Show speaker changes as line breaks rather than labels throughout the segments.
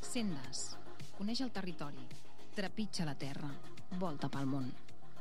Sendes. Coneix el territori. Trepitja la terra. Volta pel món.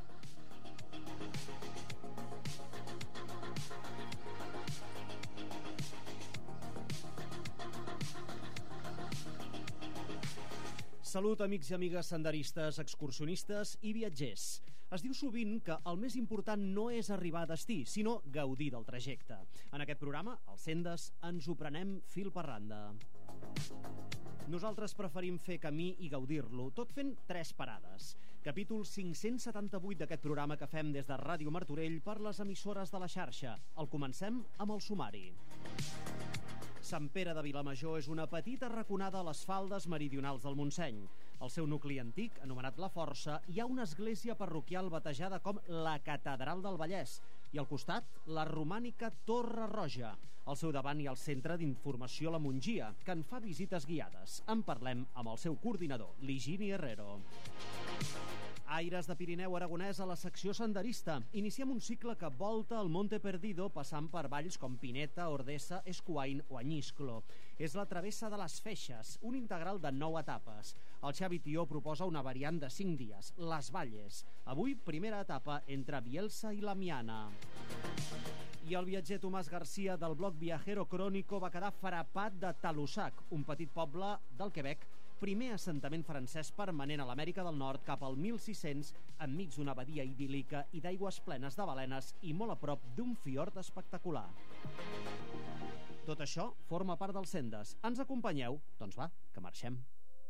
Salut, amics i amigues senderistes, excursionistes i viatgers. Es diu sovint que el més important no és arribar a destí, sinó gaudir del trajecte. En aquest programa, al Sendes, ens ho prenem fil per randa. Nosaltres preferim fer camí i gaudir-lo, tot fent 3 parades. Capítol 578 d'aquest programa que fem des de Ràdio Martorell per les emissores de la xarxa. El comencem amb el sumari. Sant Pere de Vilamajor és una petita raconada a les faldes meridionals del Montseny. Al seu nucli antic, anomenat La Força, hi ha una església parroquial batejada com la Catedral del Vallès i al costat, la romànica Torre Roja. Al seu davant hi ha el Centre d'Informació La Mongia, que en fa visites guiades. En parlem amb el seu coordinador, l'Higini Herrero. Aires de Pirineu aragonès a la secció senderista. Iniciem un cicle que volta el Monte Perdido passant per valls com Pineta, Ordesa, Escuain o Añisclo. És la travessa de les Feixes, un integral de 9 etapes. El Xavi Tió proposa una variant de 5 dies, les Valles. Avui, primera etapa entre Bielsa i Lamiana. I el viatger Tomàs Garcia del blog Viajero Crónico va quedar frapat de Talussac, un petit poble del Quebec, primer assentament francès permanent a l'Amèrica del Nord cap al 1600, enmig d'una badia idíl·lica i d'aigües plenes de balenes i molt a prop d'un fiord espectacular. Tot això forma part dels Sendes. Ens acompanyeu? Doncs va, que marxem.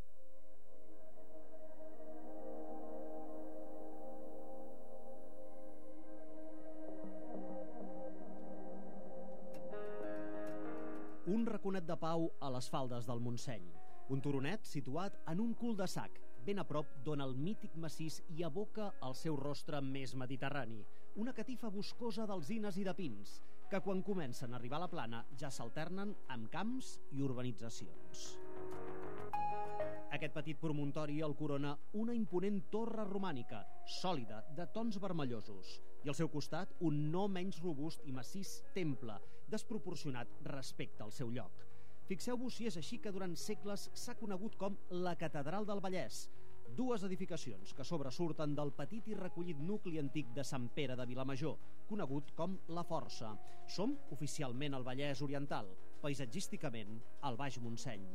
Un raconet de pau a les faldes del Montseny. Un turonet situat en un cul-de-sac, ben a prop d'on el mític massís hi aboca el seu rostre més mediterrani. Una catifa boscosa d'alzines i de pins, que quan comencen a arribar a la plana ja s'alternen amb camps i urbanitzacions. Aquest petit promontori el corona una imponent torre romànica, sòlida, de tons vermellosos, i al seu costat un no menys robust i massís temple, desproporcionat respecte al seu lloc. Fixeu-vos si és així que durant segles s'ha conegut com la Catedral del Vallès, 2 edificacions que sobresurten del petit i recollit nucli antic de Sant Pere de Vilamajor, conegut com La Força. Som oficialment al Vallès Oriental, paisatgísticament al Baix Montseny.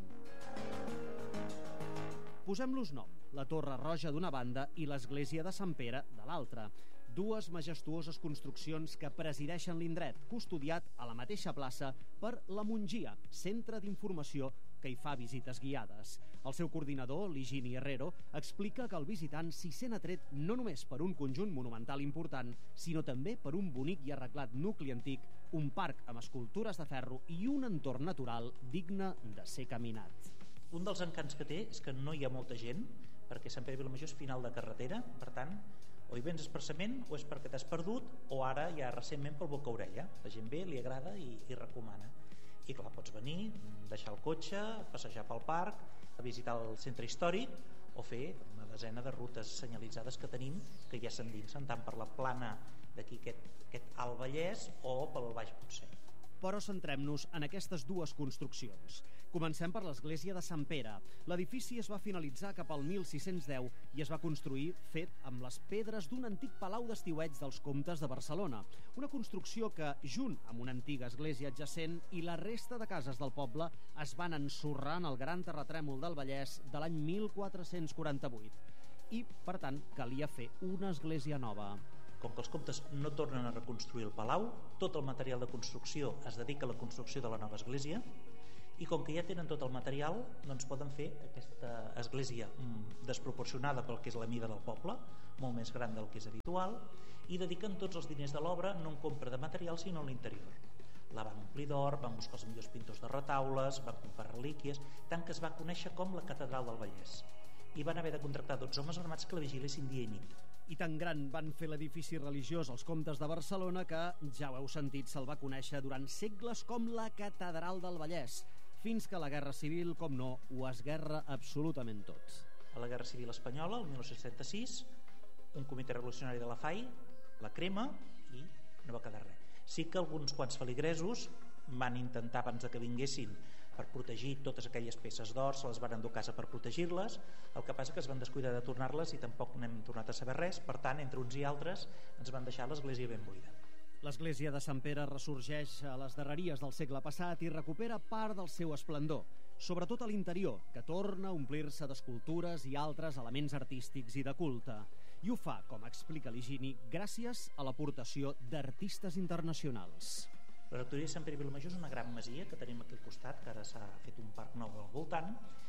Posem-los nom, la Torre Roja d'una banda i l'església de Sant Pere de l'altra. 2 majestuoses construccions que presideixen l'indret, custodiat a la mateixa plaça per La Mongia, centre d'informació que hi fa visites guiades. El seu coordinador, l'Higini Herrero, explica que el visitant s'hi sent atret no només per un conjunt monumental important, sinó també per un bonic i arreglat nucli antic, un parc amb escultures de ferro i un entorn natural digne de ser caminat.
Un dels encants que té és que no hi ha molta gent, perquè Sant Pere de Vilamajor és final de carretera, per tant, o hi vens expressament o és perquè t'has perdut, o ara ja recentment pel boca-orella. La gent ve, li agrada i recomana. I clar, pots venir, deixar el cotxe, passejar pel parc, a visitar el centre històric o fer una desena de rutes senyalitzades que tenim que ja s'endinsen tant per la plana d'aquí aquest Alt Vallès o pel Baix Montseny.
Però centrem-nos en aquestes 2 construccions. Comencem per l'església de Sant Pere. L'edifici es va finalitzar cap al 1610 i es va construir fet amb les pedres d'un antic palau d'estiueig dels comtes de Barcelona. Una construcció que, junt amb una antiga església adjacent i la resta de cases del poble, es van ensorrar en el gran terratrèmol del Vallès de l'any 1448. I, per tant, calia fer una església nova.
Com que els comtes no tornen a reconstruir el palau, tot el material de construcció es dedica a la construcció de la nova església i com que ja tenen tot el material, doncs poden fer aquesta església desproporcionada pel que és la mida del poble, molt més gran del que és habitual, i dediquen tots els diners de l'obra no en compra de material sinó a l'interior. La van omplir d'or, van buscar els millors pintors de retaules, van comprar relíquies, tant que es va conèixer com la Catedral del Vallès. I van haver de contractar 12 homes armats que la vigilessin dia i nit.
I tan gran van fer l'edifici religiós els comtes de Barcelona que, ja ho heu sentit, se'l va conèixer durant segles com la Catedral del Vallès, fins que la Guerra Civil, com no, ho esguerra absolutament tot.
A la Guerra Civil Espanyola, el 1936, un comitè revolucionari de la FAI la crema i no va quedar res. Sí que alguns quants feligresos van intentar, abans de que vinguessin, per protegir totes aquelles peces d'or, se les van endur a casa per protegir-les. El que passa que es van descuidar de tornar-les i tampoc n'hem tornat a saber res. Per tant, entre uns i altres ens van deixar l'església ben buida.
L'església de Sant Pere ressorgeix a les darreries del segle passat i recupera part del seu esplendor, sobretot a l'interior, que torna a omplir-se d'escultures i altres elements artístics i de culte. I ho fa, com explica l'Higini, gràcies a l'aportació d'artistes internacionals.
La rectoria de Sant Pere i Vilamajor és una gran masia que tenim aquí al costat, que ara s'ha fet un parc nou al voltant,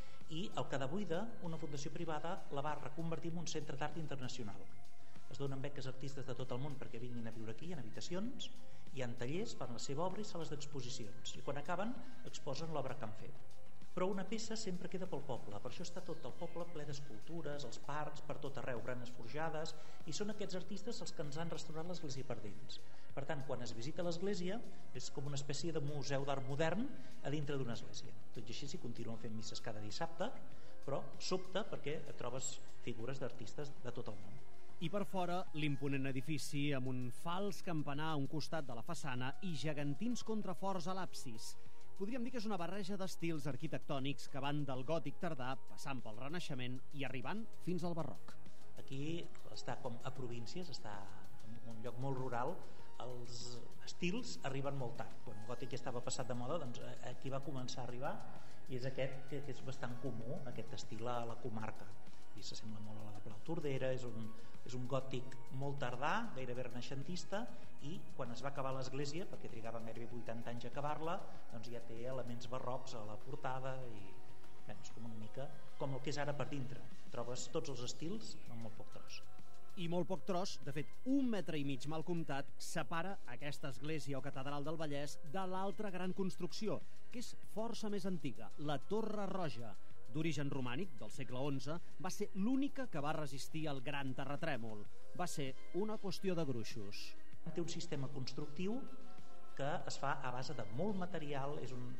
i al quedar buida, una fundació privada la va reconvertir en un centre d'art internacional. Es donen beques a artistes de tot el món perquè vinguin a viure aquí, en habitacions, hi ha tallers, fan la seva obra i sales d'exposicions, i quan acaben exposen l'obra que han fet. Però una peça sempre queda pel poble, per això està tot el poble ple d'escultures, els parcs, per tot arreu, branes forjades, i són aquests artistes els que ens han restaurat l'església per dins. Per tant, quan es visita l'església, és com una espècie de museu d'art modern a dintre d'una església. Tot i així s'hi continuen fent misses cada dissabte, però sobta perquè trobes figures d'artistes de tot el món.
I per fora, l'imponent edifici amb un fals campanar a un costat de la façana i gegantins contraforts a l'absis. Podríem dir que és una barreja d'estils arquitectònics que van del gòtic tardà, passant pel Renaixement i arribant fins al barroc.
Aquí està com a províncies, està en un lloc molt rural, els estils arriben molt tard. Quan el gòtic ja estava passat de moda, doncs aquí va començar a arribar, i és aquest que és bastant comú, aquest estil a la comarca. I s'assembla molt a la de Plau Tordera, és un gòtic molt tardà, gairebé renaixentista, i quan es va acabar l'església, perquè trigaven gairebé 80 anys a acabar-la, doncs ja té elements barrocs a la portada i és com una mica com el que és ara per dintre. Trobes tots els estils en molt poc tros.
I molt poc tros, de fet 1,5 metres mal comptat, separa aquesta església o catedral del Vallès de l'altra gran construcció, que és força més antiga, la Torre Roja, d'origen romànic, del segle XI, va ser l'única que va resistir al gran terratrèmol. Va ser una qüestió de gruixos.
Té un sistema constructiu que es fa a base de molt material,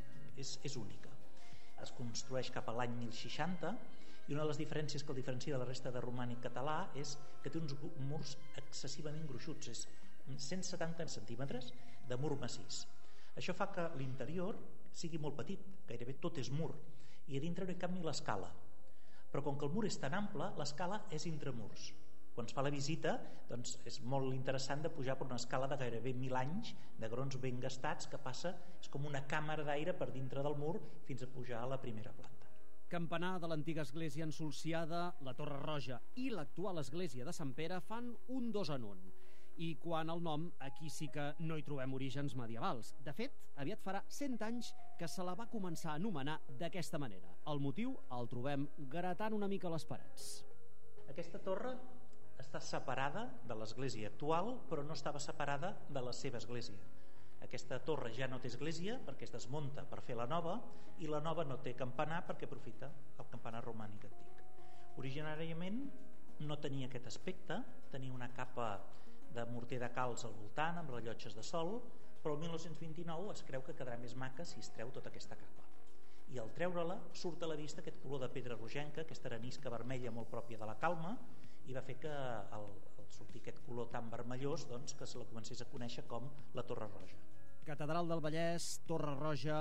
és única. Es construeix cap a l'any 1060 i una de les diferències que el diferencia de la resta de romànic català és que té uns murs excessivament gruixuts, és 170 centímetres de mur massís. Això fa que l'interior sigui molt petit, gairebé tot és mur, i a dintre no hi cap ni l'escala. Però com que el mur és tan ample, l'escala és entre murs. Quan es fa la visita, doncs és molt interessant de pujar per una escala de gairebé 1.000 anys, de grons ben gastats, que passa, és com una càmera d'aire per dintre del mur fins a pujar a la primera planta.
Campanar de l'antiga església ensolciada, la Torre Roja i l'actual església de Sant Pere fan un 2 en 1. I quant al nom, aquí sí que no hi trobem orígens medievals. De fet, aviat farà 100 anys que se la va començar a anomenar d'aquesta manera. El motiu el trobem gratant una mica les parets.
Aquesta torre està separada de l'església actual, però no estava separada de la seva església. Aquesta torre ja no té església perquè es desmunta per fer la nova, i la nova no té campanar perquè aprofita el campanar romànic antic. Originàriament no tenia aquest aspecte, tenia una capa de morter de calç al voltant amb rellotges de sol, però el 1929 es creu que quedarà més maca si es treu tota aquesta capa. I al treure-la surt a la vista aquest color de pedra rogenca, aquesta arenisca vermella molt pròpia de la Calma, i va fer que al sortir aquest color tan vermellós, doncs, que se la comencés a conèixer com la Torre Roja.
Catedral del Vallès, Torre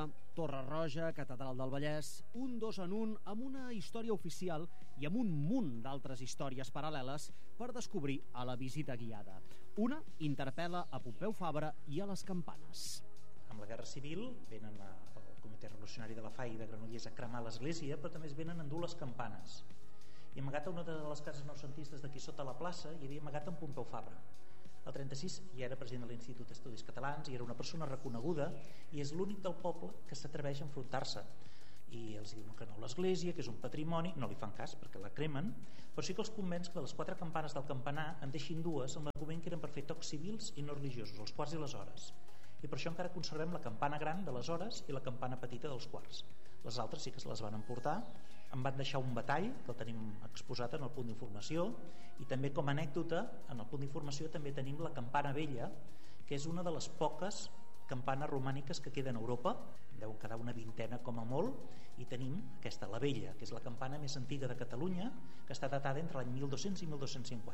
Roja, Catedral del Vallès, un 2 en 1 amb una història oficial i amb un munt d'altres històries paral·leles per descobrir a la visita guiada. Una interpel·la a Pompeu Fabra i a les campanes.
Amb la Guerra Civil venen el Comitè Revolucionari de la FAI de Granollers a cremar l'església, però també es venen a endur les campanes. I amagat a una de les cases noucentistes d'aquí sota la plaça hi havia amagat en Pompeu Fabra. El 36 ja era president de l'Institut d'Estudis Catalans i era una persona reconeguda, i és l'únic del poble que s'atreveix a enfrontar-se. I els diuen que no l'església, que és un patrimoni, no li fan cas perquè la cremen, però sí que els convenç que de les 4 campanes del campanar en deixin 2 amb l'argument que eren per fer tocs civils i no religiosos, els quarts i les hores. I per això encara conservem la campana gran de les hores i la campana petita dels quarts. Les altres sí que se les van emportar. Em van deixar un batall que el tenim exposat en el punt d'informació, i també com a anècdota en el punt d'informació també tenim la campana vella, que és una de les poques campanes romàniques que queden a Europa, deu quedar una 20ena com a molt, i tenim aquesta, la vella, que és la campana més antiga de Catalunya, que està datada entre l'any 1200 i 1250.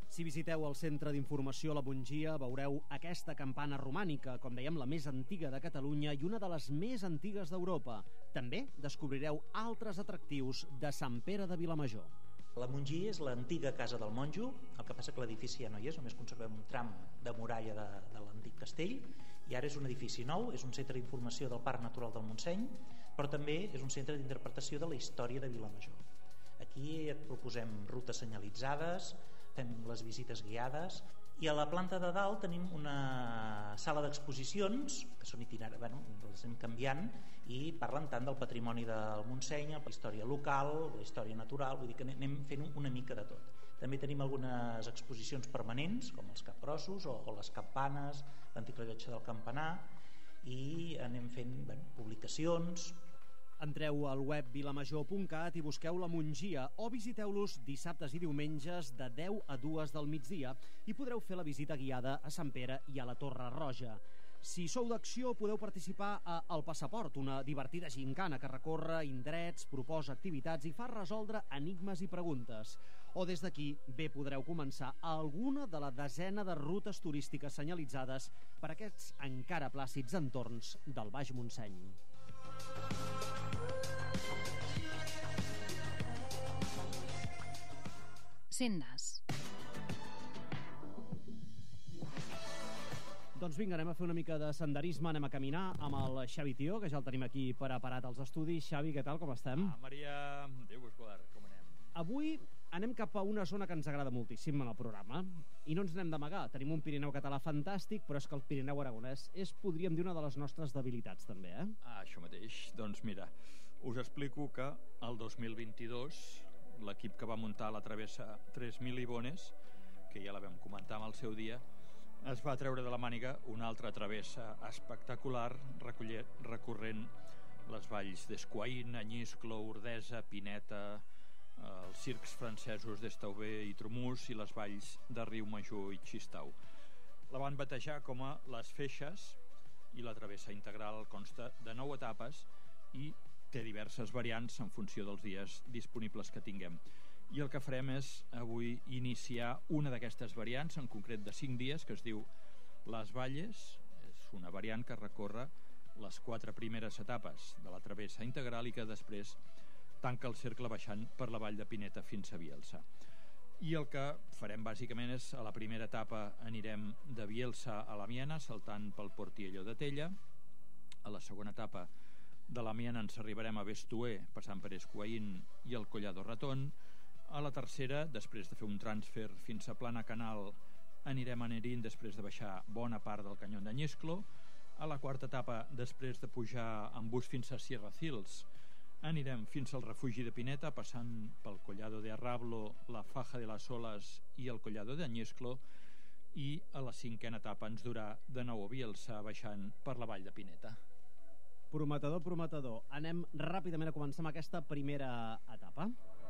Si visiteu el Centre d'Informació La Mongia, veureu aquesta campana romànica, com dèiem, la més antiga de Catalunya i una de les més antigues d'Europa. També descobrireu altres atractius de Sant Pere de Vilamajor.
La Mongia és l'antiga casa del monjo, el que passa que l'edifici ja no hi és, només conservem un tram de muralla de l'antic castell, i ara és un edifici nou, és un centre d'informació del Parc Natural del Montseny, però també és un centre d'interpretació de la història de Vilamajor. Aquí et proposem rutes senyalitzades, fem les visites guiades, i a la planta de dalt tenim una sala d'exposicions que són itinerants, les anem canviant i parlen tant del patrimoni del Montseny, la història local, la història natural, vull dir que anem fent una mica de tot. També tenim algunes exposicions permanents com els capgrossos o les campanes, l'antic rellotge del campanar, i anem fent publicacions.
Entreu al web vilamajor.cat i busqueu La Mongia o visiteu-los dissabtes i diumenges de 10 a 2 del migdia i podreu fer la visita guiada a Sant Pere i a la Torre Roja. Si sou d'acció, podeu participar a El Passaport, una divertida gincana que recorre indrets, proposa activitats i fa resoldre enigmes i preguntes. O des d'aquí bé podreu començar a alguna de la desena de rutes turístiques senyalitzades per aquests encara plàcids entorns del Baix Montseny.
Sendes.
Doncs vinga, anem a fer una mica de senderisme, anem a caminar amb el Xavi Tió, que ja el tenim aquí preparat als estudis. Xavi, què tal, com estem?
Maria, Déu escolar, com anem?
Avui anem cap a una zona que ens agrada moltíssim en el programa i no ens n'hem d'amagar. Tenim un Pirineu català fantàstic, però és que el Pirineu aragonès és, podríem dir, una de les nostres debilitats també, eh?
Això mateix. Doncs mira, us explico que el 2022 l'equip que va muntar la travessa 3.000 Ibones, que ja la vam comentar amb el seu dia, es va treure de la màniga una altra travessa espectacular recorrent les valls d'Esquaín, Anyisclo, Ordesa, Pineta, els circs francesos d'Estauber i Trumús i les valls de Riumajor i Xistau. La van batejar com a Les Feixes i la travessa integral consta de 9 etapes i té diverses variants en funció dels dies disponibles que tinguem. I el que farem és avui iniciar una d'aquestes variants, en concret de 5 dies, que es diu Les Valles. És una variant que recorre les 4 primeres etapes de la travessa integral i que després tanca el cercle baixant per la vall de Pineta fins a Bielsa. I el que farem bàsicament és, a la primera etapa anirem de Bielsa a l'Amiena, saltant pel Portiello de Tella. A la segona etapa de l'Amiena ens arribarem a Bestuer, passant per Esquaín i el Collado Ratón. A la tercera, després de fer un transfer fins a Plana Canal, anirem a Nerín després de baixar bona part del canyó d'Anyisclo. A la quarta etapa, després de pujar en bus fins a Sierra Hills, anirem fins al refugi de Pineta, passant pel Collado de Arrablo, la Faja de las Olas i el Collado d'Anyisclo, i a la cinquena etapa ens durà de nou a Bielsa, baixant per la vall de Pineta.
Prometedor, prometedor. Anem ràpidament a començar amb aquesta primera etapa.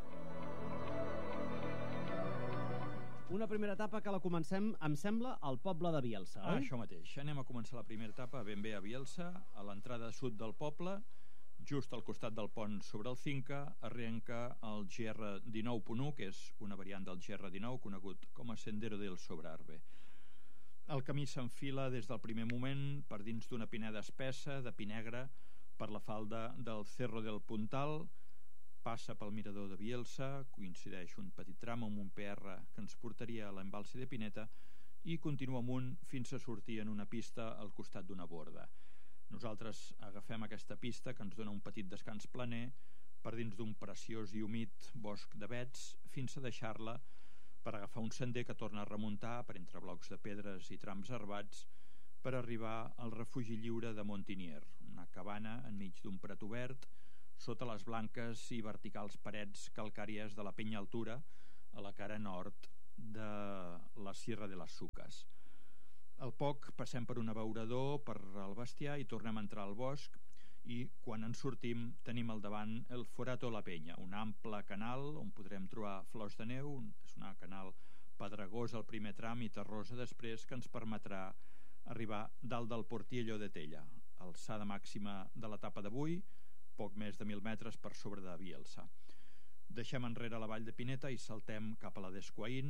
Una primera etapa que la comencem, em sembla, al poble de Bielsa, oi?
Això mateix. Anem a començar la primera etapa ben bé a Bielsa, a l'entrada sud del poble, just al costat del pont sobre el Cinca, arrenca el GR19.1, que és una variant del GR19 conegut com a Sendero del Sobrarbe. El camí s'enfila des del primer moment per dins d'una pineda espessa de pi negre per la falda del Cerro del Puntal, passa pel mirador de Bielsa, coincideix un petit tram amb un PR que ens portaria a l'embalse de Pineta i continua amunt fins a sortir en una pista al costat d'una borda. Nosaltres agafem aquesta pista que ens dona un petit descans planer per dins d'un preciós i humit bosc d'avets fins a deixar-la per agafar un sender que torna a remuntar per entre blocs de pedres i trams herbats per arribar al refugi lliure de Montinier, una cabana enmig d'un prat obert sota les blanques i verticals parets calcàries de la penya altura a la cara nord de la Sierra de les Sucas. Al poc passem per un abeurador, per el bestiar i tornem a entrar al bosc i quan en sortim tenim al davant el Forato la Penya, un ample canal on podrem trobar flors de neu, és una canal pedregosa al primer tram i terrosa després que ens permetrà arribar dalt del Portiello de Tella, alçada màxima de l'etapa d'avui, poc més de 1.000 metres per sobre de Bielsa. Deixem enrere la vall de Pineta i saltem cap a la d'Esquaín,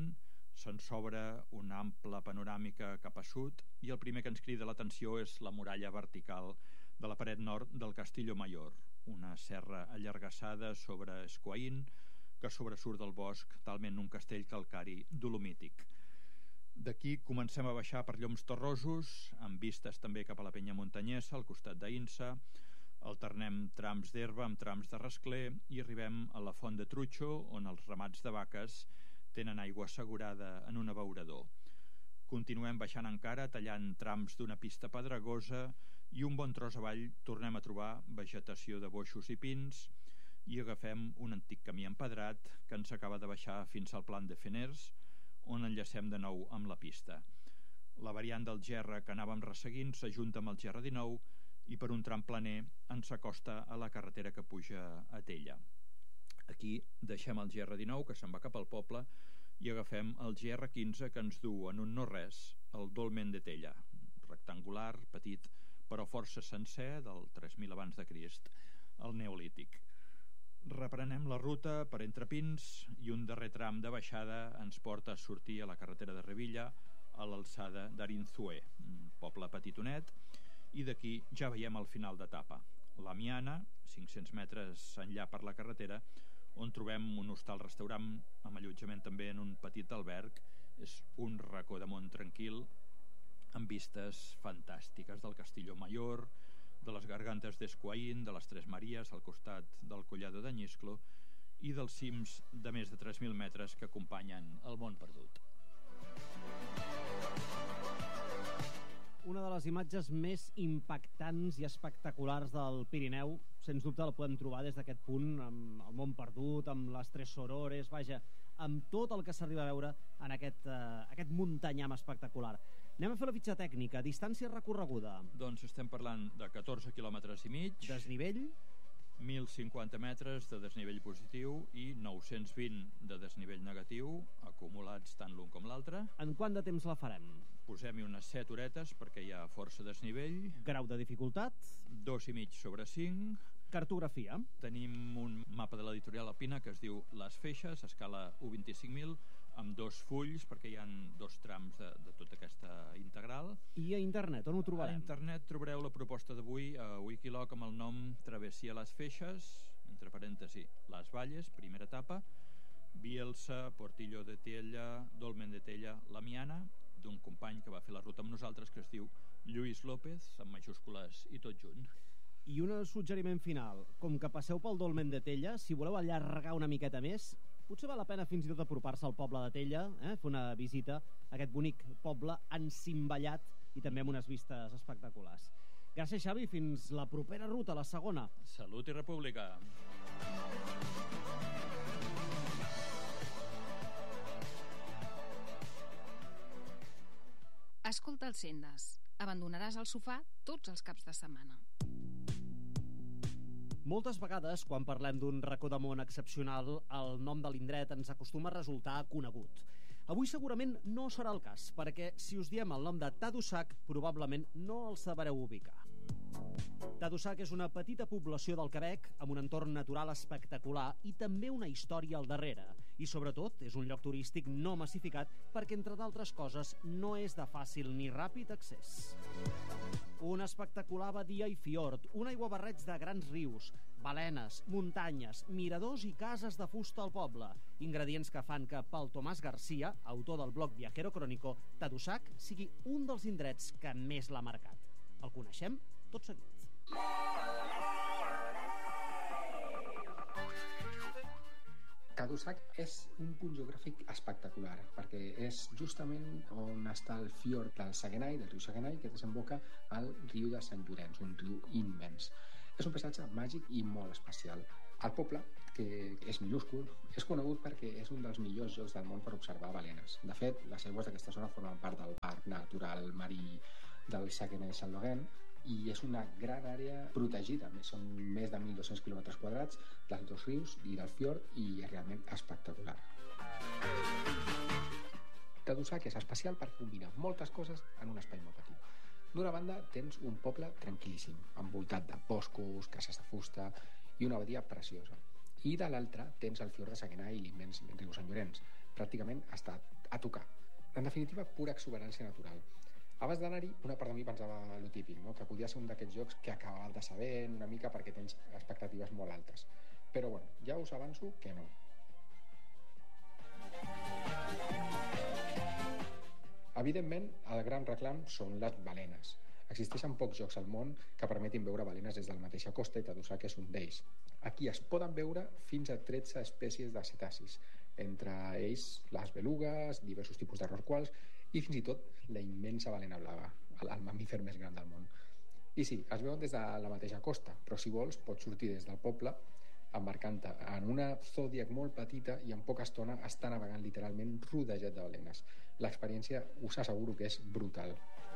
Se'n s'obre una ampla panoràmica cap a sud i el primer que ens crida l'atenció és la muralla vertical de la paret nord del Castillo Mayor, una serra allargassada sobre Esquaín que sobresurt del bosc, talment un castell calcari dolomític. D'aquí comencem a baixar per lloms torrosos, amb vistes també cap a la penya muntanyesa, al costat d'Aïnsa, alternem trams d'herba amb trams de rascler i arribem a la font de Trutxo, on els ramats de vaques tenen aigua assegurada en un abeurador. Continuem baixant encara, tallant trams d'una pista pedregosa i un bon tros avall tornem a trobar vegetació de boixos i pins i agafem un antic camí empedrat que ens acaba de baixar fins al Plan de Feners, on enllacem de nou amb la pista. La variant del Gerra que anàvem resseguint s'ajunta amb el Gerra 19 i per un tram planer ens acosta a la carretera que puja a Tella. Aquí deixem el Gerra 19 que se'n va cap al poble i agafem el Gerra 15 que ens du en un no-res al Dolmen de Tella, rectangular, petit, però força sencer, del 3000 abans de Crist, al Neolític. Reprenem la ruta per entre pins i un darrer tram de baixada ens porta a sortir a la carretera de Revilla a l'alçada d'Arinzué, un poble petitonet, i d'aquí ja veiem el final d'etapa. La Miana, 500 metres enllà per la carretera, on trobem un hostal-restaurant amb allotjament també en un petit alberg. És un racó de món tranquil amb vistes fantàstiques del Castillo Mayor, de les gargantes d'Esquaín, de les Tres Maries al costat del Collado d'Anyisclo i dels cims de més de 3.000 metres que acompanyen el món perdut.
Una de les imatges més impactants i espectaculars del Pirineu, sens dubte la podem trobar des d'aquest punt, amb el món perdut, amb les Tres Sorores, vaja, amb tot el que s'arriba a veure en aquest muntanyam espectacular. Anem a fer la fitxa tècnica. Distància recorreguda.
Doncs estem parlant de 14 quilòmetres i mig.
Desnivell?
1.050 metres de desnivell positiu i 920 de desnivell negatiu, acumulats tant l'un com l'altre.
En quant de temps la farem?
Posem-hi unes 7 horetes perquè hi ha força desnivell.
Grau de dificultat?
2,5 sobre 5.
Cartografia?
Tenim un mapa de l'editorial Alpina que es diu Les Feixes, escala 1.25.000, amb 2 fulls perquè hi ha 2 trams de tota aquesta integral.
I a internet, on ho trobarem?
A internet trobareu la proposta d'avui a Wikiloc amb el nom Travessia Les Feixes, entre parèntesi, Les Valles, primera etapa, Bielsa, Portillo de Tella, Dolmen de Tella, La Miana, d'un company que va fer la ruta amb nosaltres que es diu Lluís López, amb majúscules i tot junt.
I un suggeriment final. Com que passeu pel Dolmen de Tella, si voleu allargar una miqueta més, potser val la pena fins i tot apropar-se al poble de Tella, fer una visita a aquest bonic poble encimballat i també amb unes vistes espectaculars. Gràcies, Xavi. Fins la propera ruta, la segona.
Salut i república.
Escolta els Sendes. Abandonaràs el sofà tots els caps de setmana.
Moltes vegades, quan parlem d'un racó de món excepcional, el nom de l'indret ens acostuma a resultar conegut. Avui segurament no serà el cas, perquè si us diem el nom de Tadoussac, probablement no el sabreu ubicar. Tadoussac és una petita població del Quebec amb un entorn natural espectacular i també una història al darrere. I sobretot és un lloc turístic no massificat perquè, entre d'altres coses, no és de fàcil ni ràpid accés. Un espectacular badia i fiord, un aiguabarreig de grans rius, balenes, muntanyes, miradors i cases de fusta al poble. Ingredients que fan que pel Tomàs Garcia, autor del blog Viajero Crónico, Tadoussac sigui un dels indrets que més l'ha marcat. El coneixem tot seguit.
Tadoussac és un punt geogràfic espectacular perquè és justament on està el fiord del Saguenay, del riu Saguenay, que desemboca al riu de Sant Llorenç, un riu immens. És un paisatge màgic i molt especial. El poble, que és minúscul, és conegut perquè és un dels millors llocs del món per observar balenes. De fet, les aigües d'aquesta zona formen part del Parc Natural Marí del Saguenay-Saint-Laurent i és una gran àrea protegida. Són més de 1.200 quilòmetres quadrats dels dos rius i del fiord i és realment espectacular. Tadoussac és especial per combinar moltes coses en un espai molt petit. D'una banda tens un poble tranquil·líssim, envoltat de boscos, cases de fusta i una badia preciosa. I de l'altra tens el fiord de Saguenay i l'immens riu Sant Llorenç. Pràcticament està a tocar. En definitiva, pura exuberància natural. Abans d'anar-hi, una part de mi pensava lo típic, no? Que podia ser un d'aquests jocs que acabava de saber una mica perquè tens expectatives molt altes. Però bueno, ja us avanço que no. Evidentment, el gran reclam són les balenes. Existeixen pocs jocs al món que permetin veure balenes des de la mateixa costa i Tadoussac és un d'ells. Aquí es poden veure fins a 13 espècies de cetacis, entre ells les belugues, diversos tipus de rorquals i fins i tot la immensa balena blava, el mamífer més gran del món. I sí, es veuen des de la mateixa costa, però si vols pots sortir des del poble embarcant-te en una Zodiac molt petita i en poca estona està navegant literalment rodejat de balenes. L'experiència us asseguro que és brutal.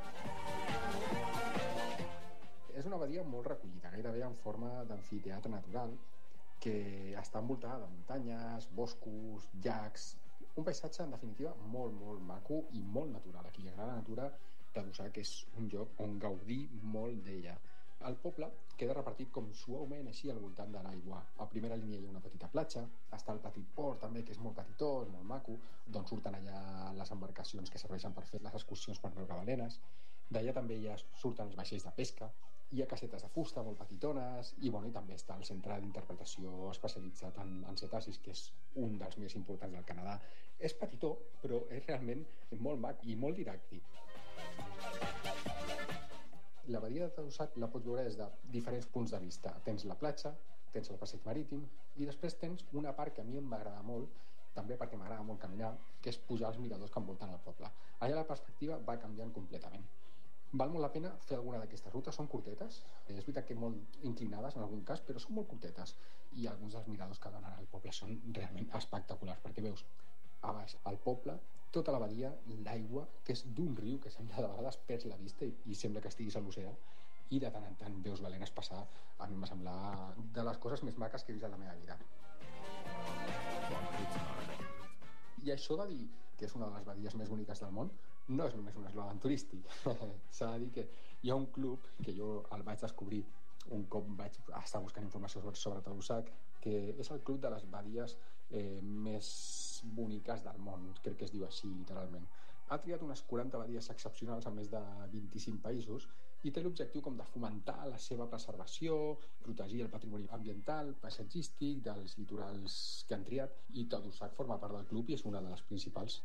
És una badia molt recollida, gairebé en forma d'amfiteatre natural, que està envoltada de muntanyes, boscos, llacs... Un paisatge, en definitiva, molt, molt maco i molt natural. A qui li agrada la natura, Tadoussac és un lloc on gaudir molt d'ella. El poble queda repartit com suaument així al voltant de l'aigua. A primera línia hi ha una petita platja, està el petit port també, que és molt petitó, és molt maco, d'on surten allà les embarcacions que serveixen per fer les excursions per veure balenes. D'allà també ja surten els vaixells de pesca, hi ha casetes de fusta molt petitones i també està el centre d'interpretació especialitzat en cetacis, que és un dels més importants del Canadà. És petitó, però és realment molt maco i molt didàctic. La badia de Tadoussac la pots veure des de diferents punts de vista. Tens la platja, tens el passeig marítim i després tens una part que a mi em va agradar molt, també perquè m'agrada molt caminar, que és pujar als miradors que envolten el poble. Allà la perspectiva va canviant completament. Val molt la pena fer alguna d'aquestes rutes, són curtetes, és veritat que molt inclinades en algun cas, però són molt curtetes i alguns dels miradors que donen al poble són realment espectaculars, perquè veus a baix al poble tota la badia, l'aigua, que és d'un riu que sembla de vegades perds la vista i sembla que estiguis a l'oceà, i de tant en tant veus balenes passar. A mi em va semblar de les coses més maques que he vist a la meva vida. I això de dir que és una de les badies més boniques del món no és només un eslògan turístic. S'ha de dir que hi ha un club que jo el vaig descobrir un cop vaig estar buscant informació sobre Tadoussac, que és el club de les badies més boniques del món, crec que es diu així literalment. Ha triat unes 40 badies excepcionals a més de 25 països i té l'objectiu com de fomentar la seva preservació, protegir el patrimoni ambiental, paisatgístic dels litorals que han triat, i Tadoussac forma part del club i és una de les principals.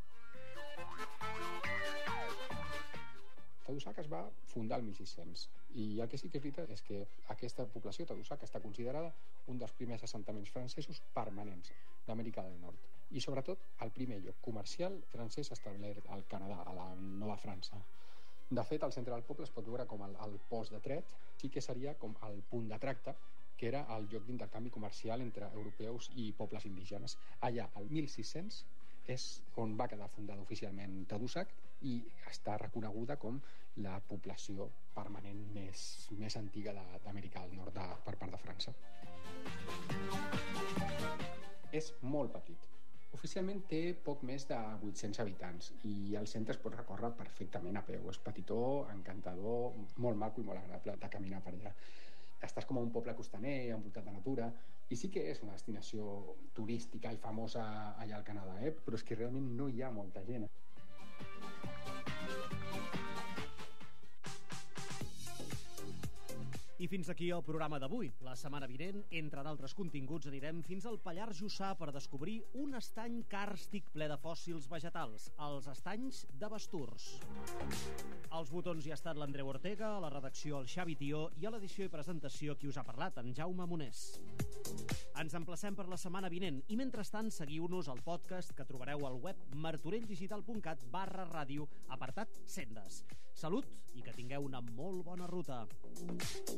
Tadoussac es va fundar el 1600 i el que sí que és veritat és que aquesta població, Tadoussac, està considerada un dels primers assentaments francesos permanents d'Amèrica del Nord i sobretot el primer lloc comercial francès establert al Canadà, a la Nova França. De fet, al centre del poble es pot veure com el post de tret, sí que seria com el punt de tracte, que era el lloc d'intercanvi comercial entre europeus i pobles indígenes. Allà, el 1600, és on va quedar fundada oficialment Tadoussac i està reconeguda com la població permanent més antiga d'Amèrica del Nord per part de França. És molt petit. Oficialment té poc més de 800 habitants i el centre es pot recórrer perfectament a peu. És petitó, encantador, molt maco i molt agradable de caminar per allà. Estàs com a un poble costaner, envoltat de natura, i sí que és una destinació turística i famosa allà al Canadà, però és que realment no hi ha molta gent.
I fins aquí el programa d'avui. La setmana vinent, entre d'altres continguts, anirem fins al Pallars Jussà per descobrir un estany càrstic ple de fòssils vegetals, els estanys de Basturs. Als botons hi ha estat l'Andreu Ortega, a la redacció el Xavi Tió i a l'edició i presentació qui us ha parlat, en Jaume Monés. Ens emplacem per la setmana vinent i mentrestant seguiu-nos al podcast que trobareu al web martorelldigital.cat/ràdio, apartat Sendes. Salut i que tingueu una molt bona ruta.